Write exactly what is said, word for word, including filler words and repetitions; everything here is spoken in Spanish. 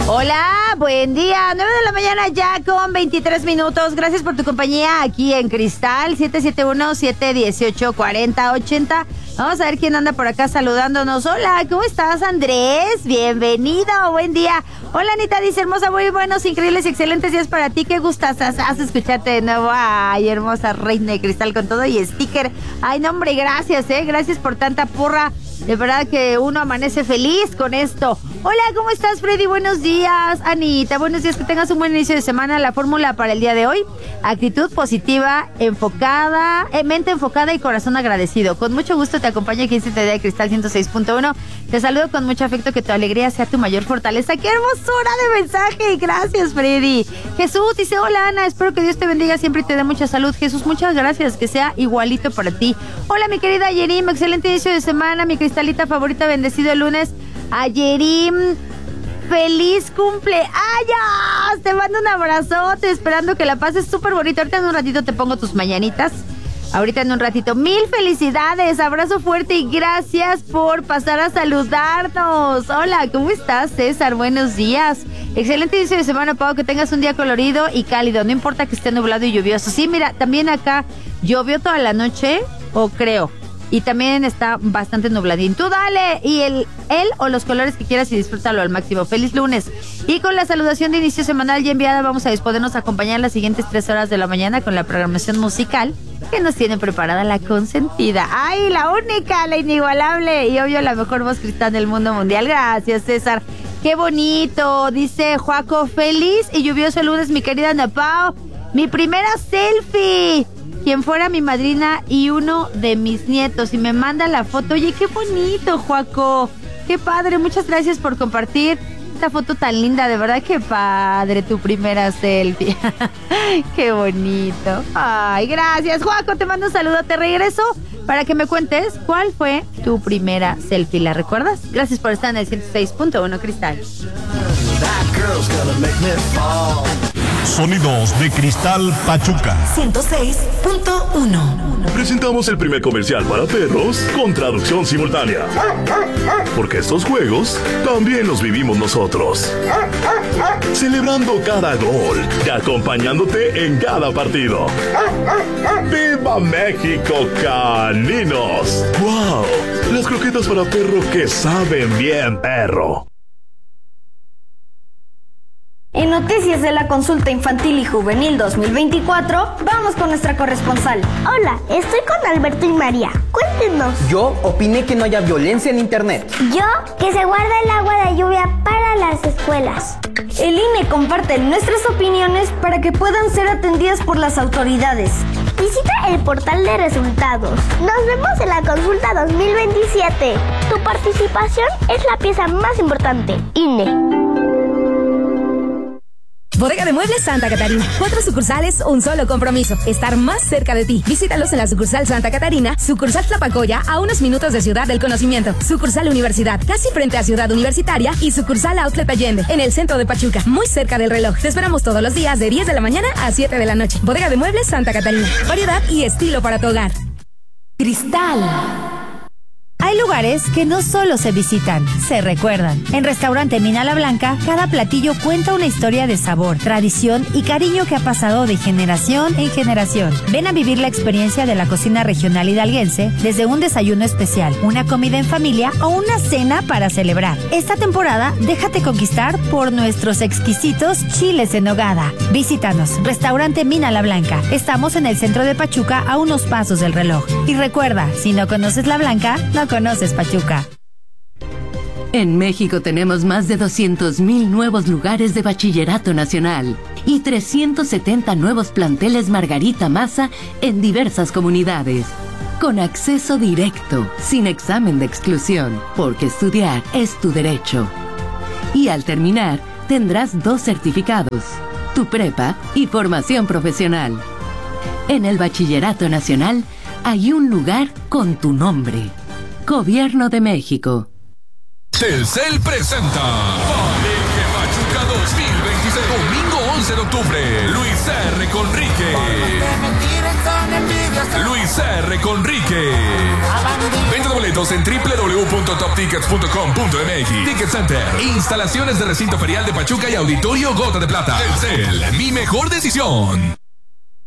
Hola, buen día, nueve de la mañana ya con veintitrés minutos. Gracias por tu compañía aquí en Cristal, siete siete uno, siete uno ocho, cuatro cero ocho cero. Vamos a ver quién anda por acá saludándonos. Hola, ¿cómo estás, Andrés? Bienvenido, buen día. Hola, Anita, dice, hermosa, muy buenos, increíbles y excelentes días para ti. Qué gustas has escucharte de nuevo. Ay, hermosa reina de cristal con todo y sticker. Ay, no, hombre, gracias, eh, gracias por tanta porra. De verdad que uno amanece feliz con esto. Hola, ¿cómo estás, Freddy? Buenos días. Anita, buenos días. Que tengas un buen inicio de semana. La fórmula para el día de hoy: actitud positiva, enfocada, eh, mente enfocada y corazón agradecido. Con mucho gusto te acompaño aquí en siete de Cristal ciento seis punto uno. Te saludo con mucho afecto. Que tu alegría sea tu mayor fortaleza. ¡Qué hermosura de mensaje! Gracias, Freddy. Jesús dice, hola, Ana. Espero que Dios te bendiga siempre y te dé mucha salud. Jesús, muchas gracias. Que sea igualito para ti. Hola, mi querida Yerim. Excelente inicio de semana. Mi cristalita favorita, bendecido el lunes. A Yerim, feliz cumpleaños. Te mando un abrazote, esperando que la pases súper bonito. Ahorita en un ratito te pongo tus mañanitas. Ahorita en un ratito. Mil felicidades, abrazo fuerte y gracias por pasar a saludarnos. Hola, ¿cómo estás, César? Buenos días. Excelente inicio de semana, Pau. Que tengas un día colorido y cálido. No importa que esté nublado y lluvioso. Sí, mira, también acá llovió toda la noche, o creo. Y también está bastante nubladín. Tú dale, y el, él o los colores que quieras y disfrútalo al máximo. Feliz lunes. Y con la saludación de inicio semanal ya enviada, vamos a disponernos a acompañar las siguientes tres horas de la mañana con la programación musical que nos tiene preparada la consentida. ¡Ay, la única, la inigualable! Y obvio, la mejor voz cristal del mundo mundial. Gracias, César. ¡Qué bonito! Dice Joaco, feliz y lluvioso lunes, mi querida Ana Pao. Mi primera selfie. Quien fuera mi madrina y uno de mis nietos. Y me manda la foto. Oye, qué bonito, Joaco. Qué padre. Muchas gracias por compartir esta foto tan linda. De verdad, qué padre tu primera selfie. Qué bonito. Ay, gracias, Joaco. Te mando un saludo. Te regreso para que me cuentes cuál fue tu primera selfie. ¿La recuerdas? Gracias por estar en el ciento seis punto uno Cristal. Sonidos de Cristal Pachuca ciento seis punto uno. Presentamos el primer comercial para perros con traducción simultánea. Porque estos juegos también los vivimos nosotros. Celebrando cada gol y acompañándote en cada partido. ¡Viva México, caninos! ¡Wow! Las croquetas para perro que saben bien, perro. En noticias de la consulta infantil y juvenil dos mil veinticuatro, vamos con nuestra corresponsal. Hola, estoy con Alberto y María. Cuéntenos. Yo opiné que no haya violencia en internet. Yo, que se guarda el agua de lluvia para las escuelas. El I N E comparte nuestras opiniones para que puedan ser atendidas por las autoridades. Visita el portal de resultados. Nos vemos en la consulta dos mil veintisiete. Tu participación es la pieza más importante. I N E. Bodega de Muebles Santa Catarina. Cuatro sucursales, un solo compromiso. Estar más cerca de ti. Visítalos en la sucursal Santa Catarina, sucursal Tlapacoya, a unos minutos de Ciudad del Conocimiento, sucursal Universidad, casi frente a Ciudad Universitaria, y sucursal Outlet Allende, en el centro de Pachuca, muy cerca del reloj. Te esperamos todos los días de diez de la mañana a siete de la noche. Bodega de Muebles Santa Catarina. Variedad y estilo para tu hogar. Cristal. Hay lugares que no solo se visitan, se recuerdan. En Restaurante Mina La Blanca, cada platillo cuenta una historia de sabor, tradición y cariño que ha pasado de generación en generación. Ven a vivir la experiencia de la cocina regional hidalguense, desde un desayuno especial, una comida en familia o una cena para celebrar. Esta temporada, déjate conquistar por nuestros exquisitos chiles en nogada. Visítanos, Restaurante Mina La Blanca. Estamos en el centro de Pachuca, a unos pasos del reloj. Y recuerda, si no conoces La Blanca, no conoces Pachuca. En México tenemos más de doscientos mil nuevos lugares de bachillerato nacional y trescientos setenta nuevos planteles Margarita Maza en diversas comunidades. Con acceso directo, sin examen de exclusión, porque estudiar es tu derecho. Y al terminar, tendrás dos certificados, tu prepa y formación profesional. En el Bachillerato Nacional hay un lugar con tu nombre. Gobierno de México. Telcel presenta Palenque Pachuca dos mil veintiséis, domingo once de octubre, Luis R. Conrique. Luis R. Conrique. Venta de boletos en doble u doble u doble u punto top tickets punto com punto m x. Ticket Center. Instalaciones de recinto ferial de Pachuca y Auditorio Gota de Plata. Telcel, mi mejor decisión.